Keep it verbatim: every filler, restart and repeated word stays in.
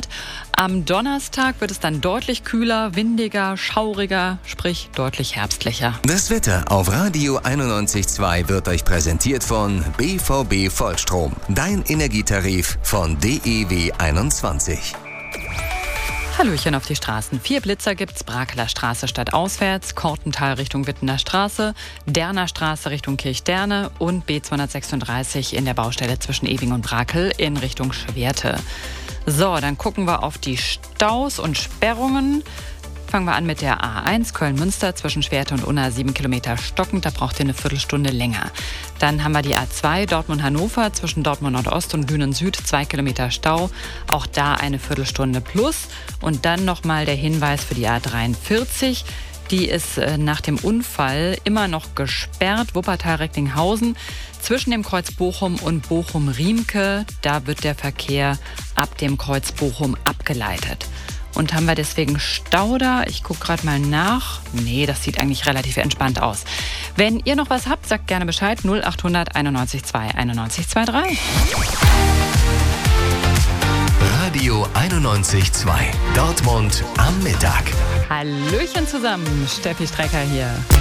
Grad. Am Donnerstag wird es dann deutlich kühler, windiger, schauriger, sprich deutlich herbstlicher. Das Wetter auf Radio einundneunzig Komma zwei wird euch präsentiert von B V B Vollstrom. Dein Energietarif von D E W einundzwanzig. Hallöchen auf die Straßen. Vier Blitzer gibt's. Brakeler Straße stadtauswärts, Kortental Richtung Wittener Straße, Derner Straße Richtung Kirchderne und B zweihundertsechsunddreißig in der Baustelle zwischen Ewing und Brakel in Richtung Schwerte. So, dann gucken wir auf die Staus und Sperrungen. Fangen wir an mit der A eins Köln-Münster zwischen Schwerte und Unna, sieben Kilometer stockend, da braucht ihr eine Viertelstunde länger. Dann haben wir die A zwei Dortmund-Hannover zwischen Dortmund Nordost und Dünen Süd, zwei Kilometer Stau, auch da eine Viertelstunde plus. Und dann nochmal der Hinweis für die A dreiundvierzig, die ist äh, nach dem Unfall immer noch gesperrt, Wuppertal-Recklinghausen zwischen dem Kreuz Bochum und Bochum-Riemke, da wird der Verkehr ab dem Kreuz Bochum abgeleitet. Und haben wir deswegen Stau da? Ich gucke gerade mal nach. Nee, das sieht eigentlich relativ entspannt aus. Wenn ihr noch was habt, sagt gerne Bescheid. null acht hundert einundneunzig Komma zwei einundneunzig Komma drei. Radio einundneunzig Komma zwei. Dortmund am Mittag. Hallöchen zusammen, Steffi Strecker hier.